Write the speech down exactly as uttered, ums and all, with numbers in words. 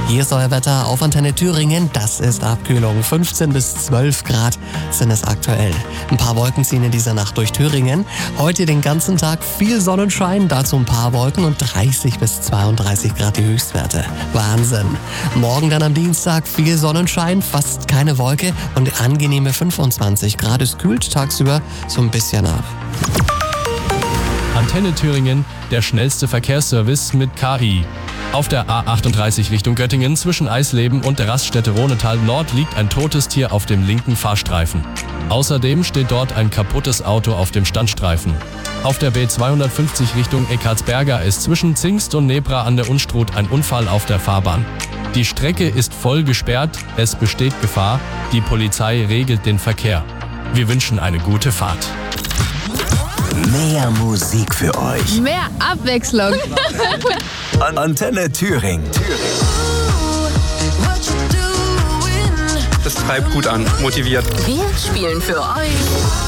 Hier ist euer Wetter auf Antenne Thüringen. Das ist Abkühlung. fünfzehn bis zwölf Grad sind es aktuell. Ein paar Wolken ziehen in dieser Nacht durch Thüringen. Heute den ganzen Tag viel Sonnenschein, dazu ein paar Wolken und dreißig bis zweiunddreißig Grad die Höchstwerte. Wahnsinn. Morgen dann am Dienstag viel Sonnenschein, fast keine Wolke und angenehme fünfundzwanzig Grad. Es kühlt tagsüber so ein bisschen ab. Antenne Thüringen, der schnellste Verkehrsservice mit K I. Auf der A achtunddreißig Richtung Göttingen zwischen Eisleben und der Raststätte Ronetal Nord liegt ein totes Tier auf dem linken Fahrstreifen. Außerdem steht dort ein kaputtes Auto auf dem Standstreifen. Auf der B zweihundertfünfzig Richtung Eckartsberger ist zwischen Zingst und Nebra an der Unstrut ein Unfall auf der Fahrbahn. Die Strecke ist voll gesperrt, es besteht Gefahr, die Polizei regelt den Verkehr. Wir wünschen eine gute Fahrt. Mehr Musik für euch. Mehr Abwechslung. Antenne Thüringen. Das treibt gut an, motiviert. Wir spielen für euch